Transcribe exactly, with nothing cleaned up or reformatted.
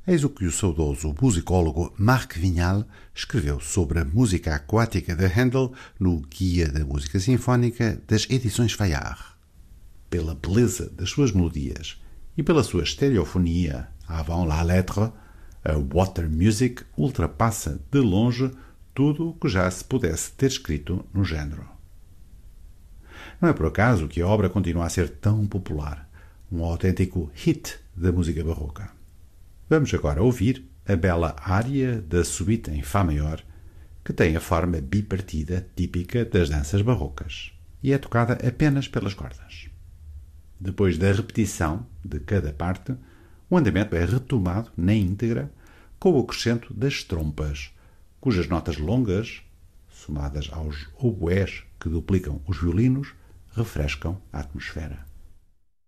Eis o que o saudoso musicólogo Marc Vignal escreveu sobre a música aquática de Handel no Guia da Música Sinfónica das Edições Fayard. Pela beleza das suas melodias e pela sua estereofonia avant la lettre, a Water Music ultrapassa de longe tudo o que já se pudesse ter escrito no género. Não é por acaso que a obra continua a ser tão popular, um autêntico hit da música barroca. Vamos agora ouvir a bela ária da suíte em Fá maior, que tem a forma bipartida típica das danças barrocas e é tocada apenas pelas cordas. Depois da repetição de cada parte, o andamento é retomado na íntegra com o acrescento das trompas, cujas notas longas, somadas aos oboés que duplicam os violinos, refrescam a atmosfera.